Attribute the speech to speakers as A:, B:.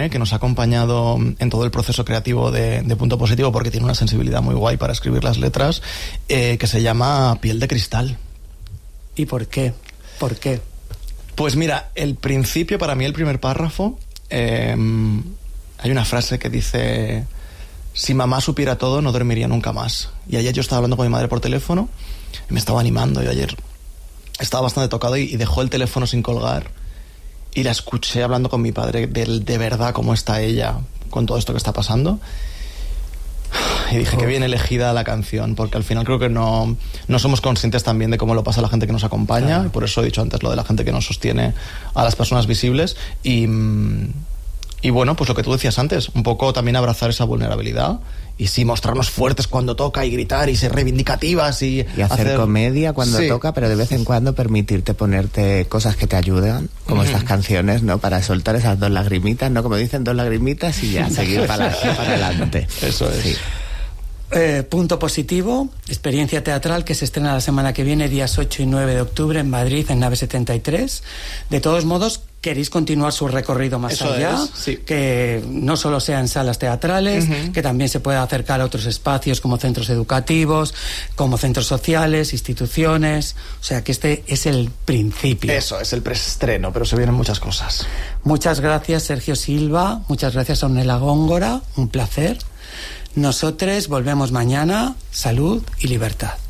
A: Irene, que nos ha acompañado en todo el proceso creativo de Punto Positivo, porque tiene una sensibilidad muy guay para escribir las letras, que se llama Piel de Cristal.
B: ¿Y por qué? ¿Por qué?
A: Pues mira, el principio, para mí el primer párrafo, hay una frase que dice: si mamá supiera todo, no dormiría nunca más. Y ayer yo estaba hablando con mi madre por teléfono y me estaba animando. Yo ayer estaba bastante tocado y dejó el teléfono sin colgar y la escuché hablando con mi padre de verdad cómo está ella con todo esto que está pasando. Y dije, qué bien elegida la canción, porque al final creo que no somos conscientes también de cómo lo pasa la gente que nos acompaña. Claro. Y por eso he dicho antes lo de la gente que nos sostiene a las personas visibles. Y bueno, pues lo que tú decías antes, un poco también abrazar esa vulnerabilidad y sí mostrarnos fuertes cuando toca y gritar y ser reivindicativas y
C: hacer comedia cuando toca, pero de vez en cuando permitirte ponerte cosas que te ayudan, como estas canciones, ¿no? Para soltar esas 2 lagrimitas, ¿no? Como dicen, 2 lagrimitas y ya seguir para adelante.
A: Eso es.
C: Sí.
B: Punto Positivo, experiencia teatral que se estrena la semana que viene, días 8 y 9 de octubre en Madrid, en Nave 73. De todos modos, queréis continuar su recorrido más allá,
A: sí.
B: Que no solo sea en salas teatrales, que también se pueda acercar a otros espacios como centros educativos, como centros sociales, instituciones. O sea que este es el principio.
A: Eso, es el preestreno, pero se vienen muchas cosas.
B: Muchas gracias, Sergio Silva. Muchas gracias, Ornella Góngora. Un placer. Nosotros volvemos mañana. Salud y libertad.